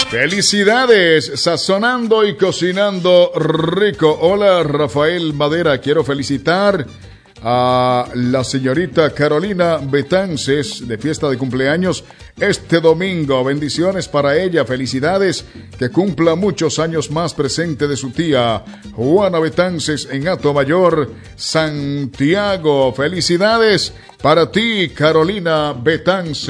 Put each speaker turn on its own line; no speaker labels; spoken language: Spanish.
Felicidades, sazonando y cocinando rico. Hola, Rafael Madera, quiero felicitar a la señorita Carolina Betances de fiesta de cumpleaños este domingo. Bendiciones para ella, felicidades, que cumpla muchos años más, presente de su tía Juana Betances en Atomayor, Santiago. Felicidades para ti, Carolina Betances.